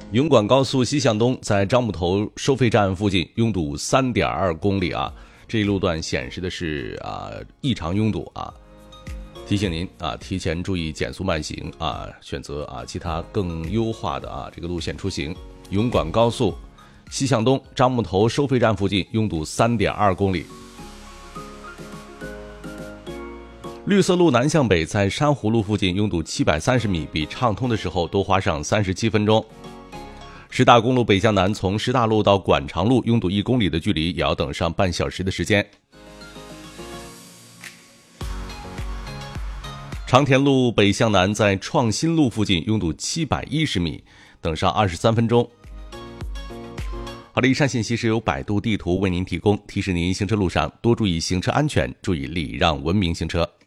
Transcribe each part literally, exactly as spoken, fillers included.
云广高速西向东在樟木头收费站附近拥堵 三点二公里啊，这一路段显示的是啊异常拥堵啊，提醒您啊提前注意减速慢行啊，选择啊其他更优化的啊这个路线出行。云广高速西向东樟木头收费站附近拥堵 三点二公里。绿色路南向北在珊瑚路附近拥堵七百三十米，比畅通的时候多花上三十七分钟。石大公路北向南从石大路到管长路拥堵一公里的距离也要等上半小时的时间。长田路北向南在创新路附近拥堵七百一十米，等上二十三分钟。好的，以上信息是由百度地图为您提供，提示您行车路上多注意行车安全，注意礼让文明行车。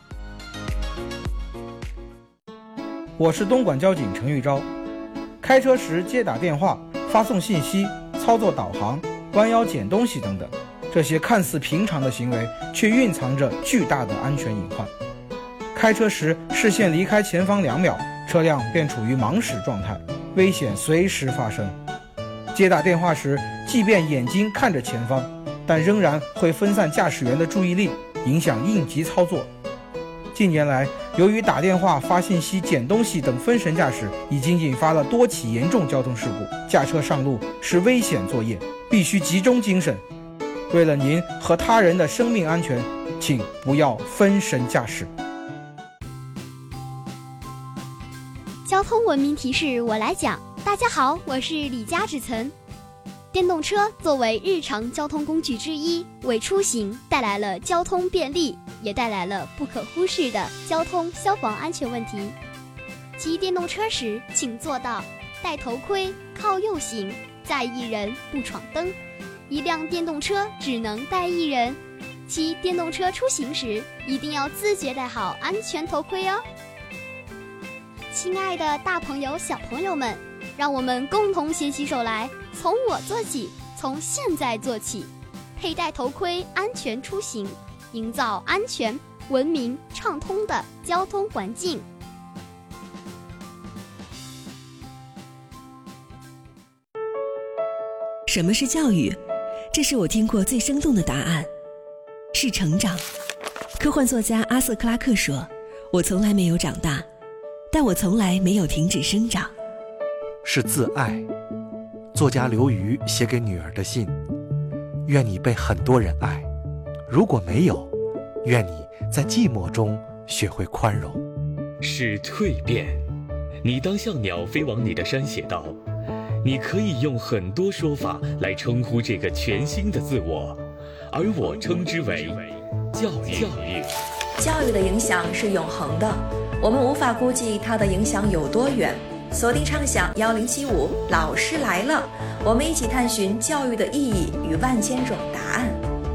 我是东莞交警陈玉昭。开车时接打电话、发送信息、操作导航、弯腰捡东西等等，这些看似平常的行为，却蕴藏着巨大的安全隐患。开车时视线离开前方两秒，车辆便处于盲驶状态，危险随时发生。接打电话时，即便眼睛看着前方，但仍然会分散驾驶员的注意力，影响应急操作。近年来，由于打电话、发信息、捡东西等分神驾驶，已经引发了多起严重交通事故。驾车上路是危险作业，必须集中精神。为了您和他人的生命安全，请不要分神驾驶。 交通文明提示我来讲。大家好，我是李佳芷岑。电动车作为日常交通工具之一，为出行带来了交通便利，也带来了不可忽视的交通消防安全问题。骑电动车时，请做到戴头盔、靠右行，载一人不闯灯。一辆电动车只能带一人。骑电动车出行时，一定要自觉戴好安全头盔哦。亲爱的大朋友、小朋友们，让我们共同携起手来，从我做起，从现在做起，佩戴头盔，安全出行，营造安全、文明、畅通的交通环境。 什么是教育？这是我听过最生动的答案，是成长。科幻作家阿瑟·克拉克说：“我从来没有长大，但我从来没有停止生长。” 是自爱。作家刘瑜写给女儿的信：愿你被很多人爱，如果没有，愿你在寂寞中学会宽容。 是蜕变。你当像鸟飞往你的山写道，你可以用很多说法来称呼这个全新的自我，而我称之为教育。教育教育的影响是永恒的，我们无法估计它的影响有多远。锁定畅想一零七五，老师来了，我们一起探寻教育的意义与万千种答案。